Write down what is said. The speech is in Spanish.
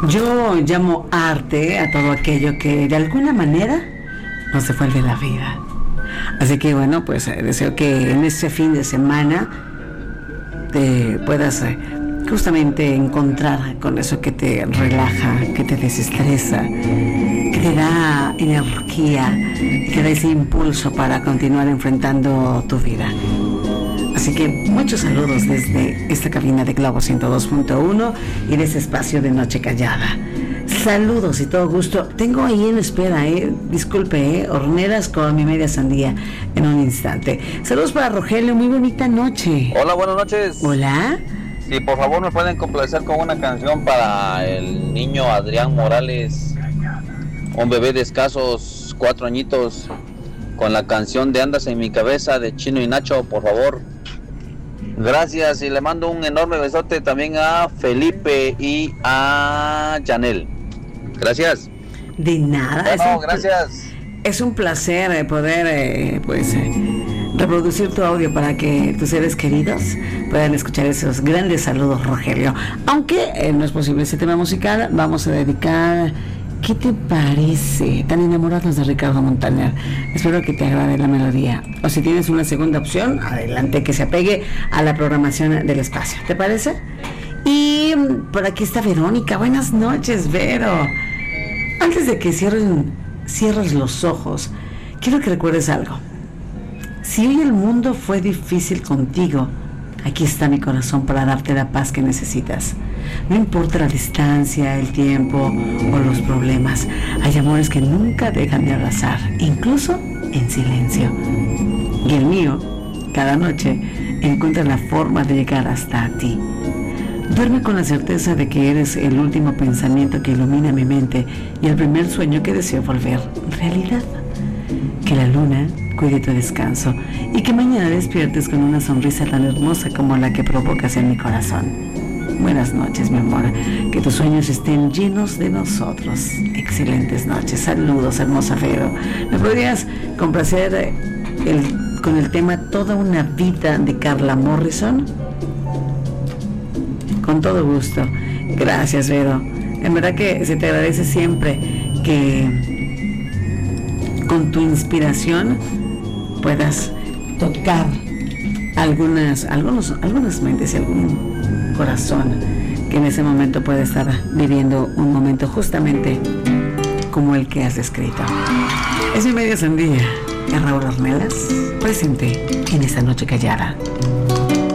Yo llamo arte a todo aquello que de alguna manera nos devuelve la vida. Así que bueno, pues deseo que en este fin de semana te puedas justamente encontrar con eso que te relaja, que te desestresa, que te da energía, que da ese impulso para continuar enfrentando tu vida. Así que muchos saludos desde esta cabina de Globo 102.1 y de este espacio de Noche Callada. Saludos y todo gusto. Tengo ahí en espera, disculpe, horneras con mi media sandía en un instante. Saludos para Rogelio, muy bonita noche. Hola, buenas noches. Hola. Sí, por favor me pueden complacer con una canción para el niño Adrián Morales, un bebé de escasos 4 añitos, con la canción de Andas en mi cabeza de Chino y Nacho, por favor. Gracias, y le mando un enorme besote también a Felipe y a Janel. Gracias. De nada. Bueno, gracias. Es un placer poder reproducir tu audio para que tus seres queridos puedan escuchar esos grandes saludos, Rogelio. Aunque no es posible ese tema musical, vamos a dedicar... ¿Qué te parece? Tan enamorados de Ricardo Montaner. Espero que te agrade la melodía. O si tienes una segunda opción, adelante, que se apegue a la programación del espacio. ¿Te parece? Y por aquí está Verónica. Buenas noches, Vero. Antes de que cierres los ojos, quiero que recuerdes algo. Si hoy el mundo fue difícil contigo, aquí está mi corazón para darte la paz que necesitas. No importa la distancia, el tiempo o los problemas, hay amores que nunca dejan de abrazar, incluso en silencio. Y el mío, cada noche, encuentra la forma de llegar hasta ti. Duerme con la certeza de que eres el último pensamiento que ilumina mi mente y el primer sueño que deseo volver realidad. Que la luna cuide tu descanso y que mañana despiertes con una sonrisa tan hermosa como la que provocas en mi corazón. Buenas noches, mi amor. Que tus sueños estén llenos de nosotros. Excelentes noches. Saludos, hermosa Vero. ¿Me podrías complacer con el tema Toda una vida de Carla Morrison? Con todo gusto. Gracias, Vero. En verdad que se te agradece siempre que con tu inspiración puedas tocar algunas mentes y algún corazón que en ese momento puede estar viviendo un momento justamente como el que has descrito. Es mi media sandía, es Raúl Ornelas, presente en esta noche callada.